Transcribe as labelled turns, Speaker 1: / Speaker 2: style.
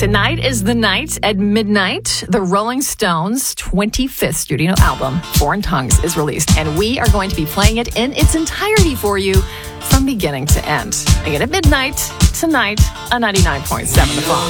Speaker 1: Tonight is the night at midnight. The Rolling Stones' 25th studio album, Foreign Tongues, is released, and we are going to be playing it in its entirety for you from beginning to end. Again, at midnight tonight on 99.7 The Fall.